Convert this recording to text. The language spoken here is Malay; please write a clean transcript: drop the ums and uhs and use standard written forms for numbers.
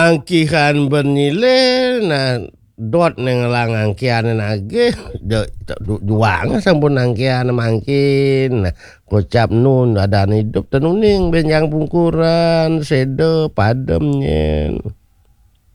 Angkihan bernilai na dot neng lang angkihan nage juang sampun angkihan mangkin kocap nun ada hidup tenuning benjang bungkuran sedo pademnya